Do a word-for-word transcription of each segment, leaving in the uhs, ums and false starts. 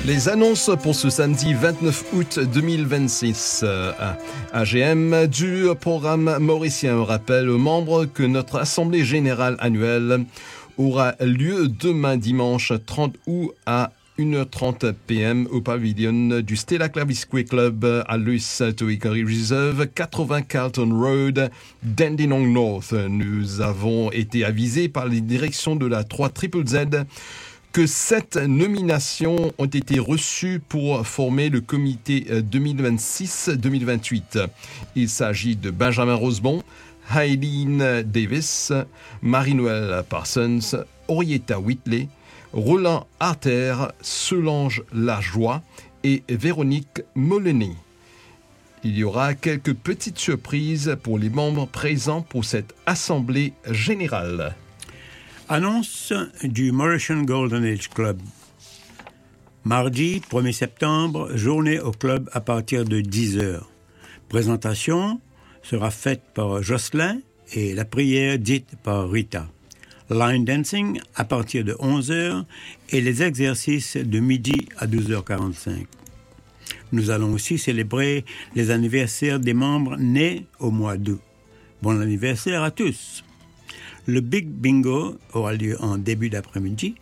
Les annonces pour ce samedi vingt-neuf août deux mille vingt-six. A G M du programme mauricien rappelle aux membres que notre assemblée générale annuelle aura lieu demain dimanche trente août à une heure trente p m au pavillon du Stella Clavisque Club à Lewis Tohikari Reserve, quatre-vingts Carlton Road, Dandenong North. Nous avons été avisés par les directions de la trois Z Z que sept nominations ont été reçues pour former le comité deux mille vingt-six deux mille vingt-huit. Il s'agit de Benjamin Rosebon, Aileen Davis, Marie-Noël Parsons, Orietta Whitley, Roland Arter, Solange Lajoie et Véronique Molenay. Il y aura quelques petites surprises pour les membres présents pour cette assemblée générale. Annonce du Mauritian Golden Age Club. Mardi premier septembre, journée au club à partir de dix heures. Présentation sera faite par Jocelyn et la prière dite par Rita. Line dancing à partir de onze heures et les exercices de midi à douze heures quarante-cinq. Nous allons aussi célébrer les anniversaires des membres nés au mois d'août. Bon anniversaire à tous! Le Big Bingo aura lieu en début d'après-midi.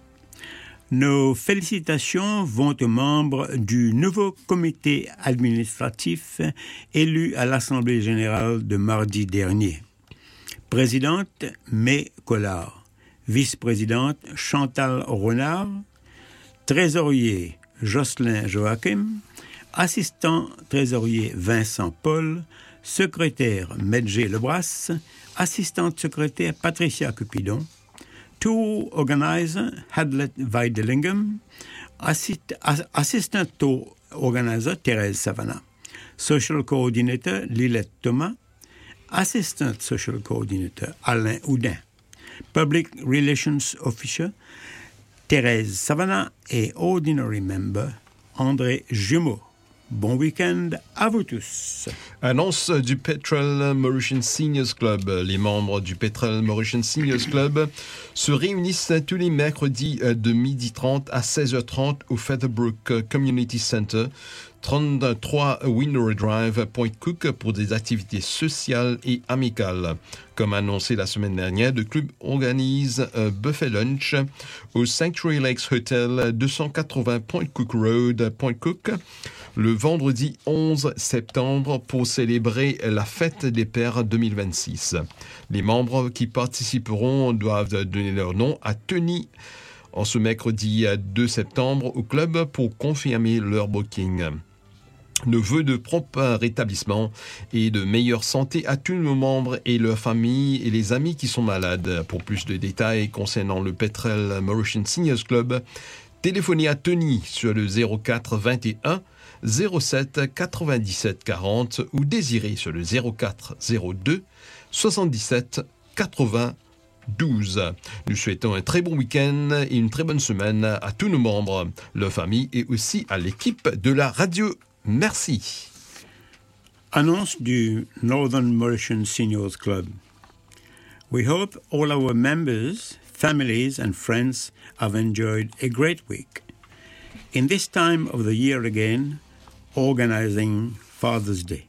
Nos félicitations vont aux membres du nouveau comité administratif élu à l'Assemblée générale de mardi dernier. Présidente May Collard. Vice-présidente Chantal Renard, trésorier Jocelyn Joachim, assistant trésorier Vincent Paul, secrétaire Medjé Lebras, assistante secrétaire Patricia Cupidon, tour organizer Hadlet Weidelingham, assist, assistant tour organizer Thérèse Savannah, social coordinator Lilette Thomas, assistant social coordinator Alain Houdin, Public Relations Officer, Thérèse Savannah et Ordinary Member, André Jumeau. Bon week-end à vous tous. Annonce du Petrel Mauritian Seniors Club. Les membres du Petrel Mauritian Seniors Club se réunissent tous les mercredis de midi trente à seize heures trente au Featherbrook Community Center, trente-trois Window Drive, Point Cook, pour des activités sociales et amicales. Comme annoncé la semaine dernière, le club organise un buffet lunch au Sanctuary Lakes Hotel, deux cent quatre-vingts Point Cook Road, Point Cook, le vendredi onze septembre pour célébrer la fête des pères deux mille vingt-six. Les membres qui participeront doivent donner leur nom à Tony en ce mercredi deux septembre au club pour confirmer leur booking. Nos vœux de prompt rétablissement et de meilleure santé à tous nos membres et leurs familles et les amis qui sont malades. Pour plus de détails concernant le Petrel Mauritian Seniors Club, téléphonez à Tony sur le zéro quatre vingt et un zéro sept quatre-vingt-dix-sept quarante ou Désiré sur le zéro quatre zéro deux soixante-dix-sept quatre-vingt-douze. Nous souhaitons un très bon week-end et une très bonne semaine à tous nos membres, leurs familles et aussi à l'équipe de la radio. Merci. Annonce du Northern Mauritian Seniors Club. We hope all our members, families and friends have enjoyed a great week. In this time of the year again, organizing Father's Day.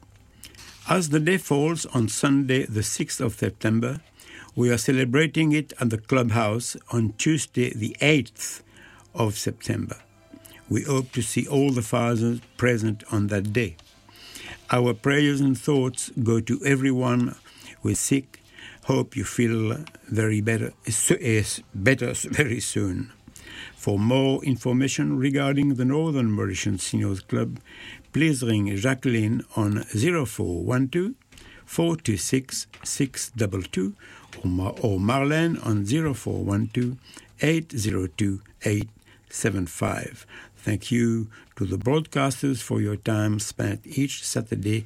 As the day falls on Sunday the sixth of September, we are celebrating it at the clubhouse on Tuesday the eighth of September. We hope to see all the fathers present on that day. Our prayers and thoughts go to everyone who is sick. Hope you feel very better, better very soon. For more information regarding the Northern Mauritian Seniors Club, please ring Jacqueline on zero four one two, four two six, six two two or, Mar- or Marlene on zero four one two, eight zero two, eight seven five. Thank you to the broadcasters for your time spent each Saturday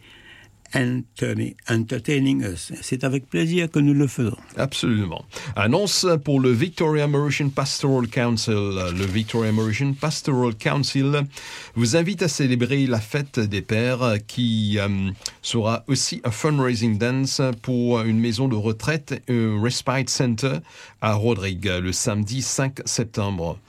entertaining us. C'est avec plaisir que nous le faisons. Absolument. Annonce pour le Victoria Mauritian Pastoral Council. Le Victoria Mauritian Pastoral Council vous invite à célébrer la fête des pères qui euh, sera aussi un fundraising dance pour une maison de retraite, un Respite Center à Rodrigue, le samedi cinq septembre.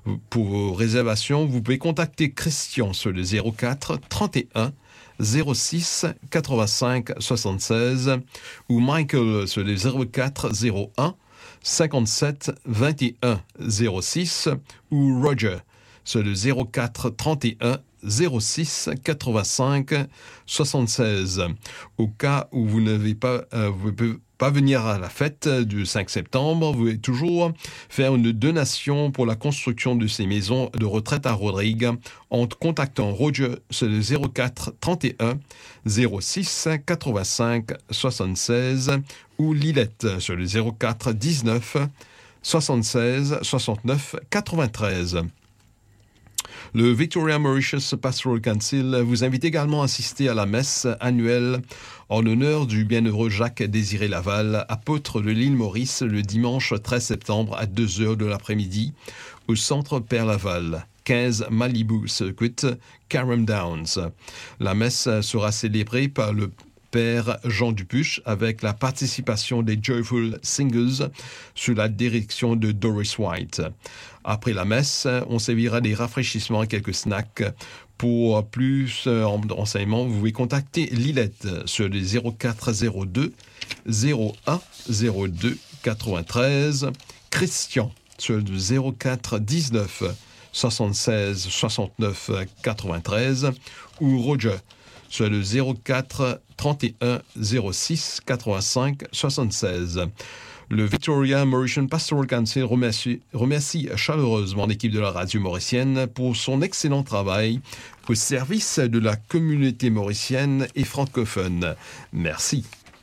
Pour vos réservations, vous pouvez contacter Christian sur le zéro quatre trente et un zéro six quatre-vingt-cinq soixante-seize ou Michael sur le zéro quatre zéro un cinquante-sept vingt et un zéro six ou Roger sur le zéro quatre trente et un zéro six quatre-vingt-cinq soixante-seize. Au cas où vous n'avez pas, euh, vous pouvez pas venir à la fête du cinq septembre, vous pouvez toujours faire une donation pour la construction de ces maisons de retraite à Rodrigue en contactant Roger sur le zéro quatre trente et un zéro six quatre-vingt-cinq soixante-seize ou Lilette sur le zéro quatre dix-neuf soixante-seize soixante-neuf quatre-vingt-treize. Le Victoria Mauritius Pastoral Council vous invite également à assister à la messe annuelle en l'honneur du bienheureux Jacques-Désiré Laval, apôtre de l'île Maurice, le dimanche treize septembre à deux heures de l'après-midi au centre Père Laval, quinze Malibu Circuit, Carrum Downs. La messe sera célébrée par le Père Jean Dupuche avec la participation des Joyful Singers sous la direction de Doris White. Après la messe, on servira des rafraîchissements et quelques snacks. Pour plus de renseignements, vous pouvez contacter Lilette sur le zéro quatre zéro deux zéro un zéro deux quatre-vingt-treize, Christian sur le zéro quatre dix-neuf soixante-seize soixante-neuf quatre-vingt-treize ou Roger sur le zéro quatre trente et un zéro six quatre-vingt-cinq soixante-seize. Le Victoria Mauritian Pastoral Council remercie, remercie chaleureusement l'équipe de la radio mauricienne pour son excellent travail au service de la communauté mauricienne et francophone. Merci.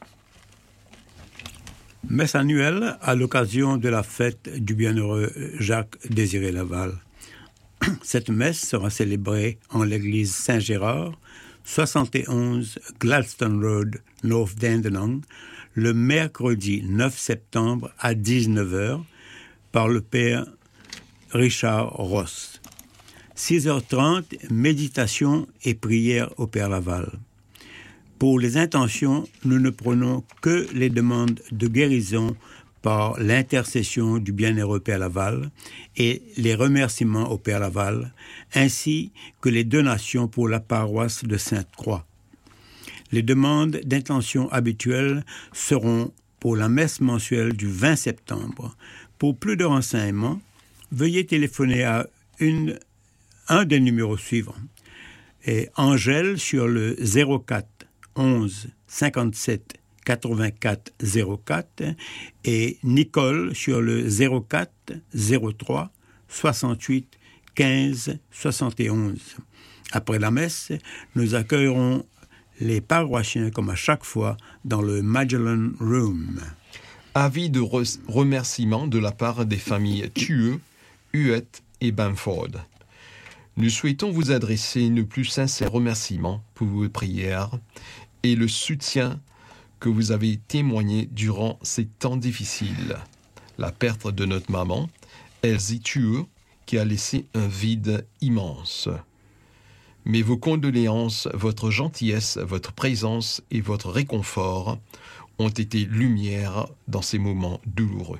Messe annuelle à l'occasion de la fête du bienheureux Jacques-Désiré Laval. Cette messe sera célébrée en l'église Saint-Gérard, soixante et onze Gladstone Road, North Dandenong, le mercredi neuf septembre à dix-neuf heures par le père Richard Ross. six heures trente, méditation et prière au Père Laval. Pour les intentions, nous ne prenons que les demandes de guérison par l'intercession du bienheureux Père Laval et les remerciements au Père Laval, ainsi que les donations pour la paroisse de Sainte-Croix. Les demandes d'intention habituelles seront pour la messe mensuelle du vingt septembre. Pour plus de renseignements, veuillez téléphoner à une, un des numéros suivants. Et Angèle sur le zéro quatre onze cinquante-sept quatre-vingt-quatre zéro quatre et Nicole sur le zéro quatre zéro trois soixante-huit quinze soixante et onze. Après la messe, nous accueillerons les paroissiens comme à chaque fois dans le Magellan Room. Avis de re- remerciement de la part des familles Thueux, Huette et Bamford. Nous souhaitons vous adresser nos plus sincères remerciements pour vos prières et le soutien que vous avez témoigné durant ces temps difficiles. La perte de notre maman, Elsie Thueux, qui a laissé un vide immense. Mais vos condoléances, votre gentillesse, votre présence et votre réconfort ont été lumière dans ces moments douloureux.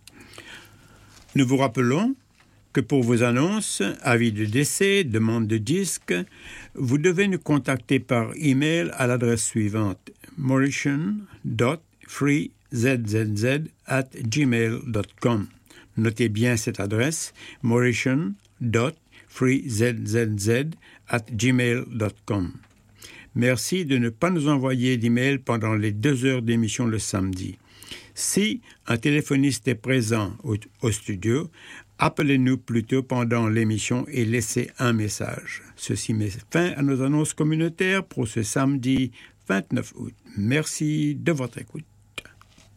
Nous vous rappelons que pour vos annonces, avis de décès, demande de disques, vous devez nous contacter par email à l'adresse suivante mauritian dot free z z z at gmail dot com. Notez bien cette adresse mauritian dot free z z z at gmail dot com. Merci de ne pas nous envoyer d'email pendant les deux heures d'émission le samedi. Si un téléphoniste est présent au, au studio, appelez-nous plutôt pendant l'émission et laissez un message. Ceci met fin à nos annonces communautaires pour ce samedi vingt-neuf août. Merci de votre écoute.